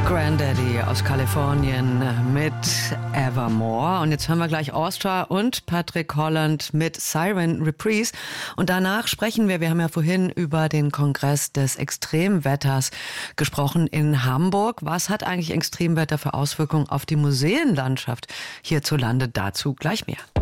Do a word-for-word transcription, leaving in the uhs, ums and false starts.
Grandaddy aus Kalifornien mit Evermore. Und jetzt hören wir gleich Austria und Patrick Holland mit Siren Reprise. Und danach sprechen wir, wir haben ja vorhin über den Kongress des Extremwetters gesprochen in Hamburg. Was hat eigentlich Extremwetter für Auswirkungen auf die Museenlandschaft hierzulande? Dazu gleich mehr.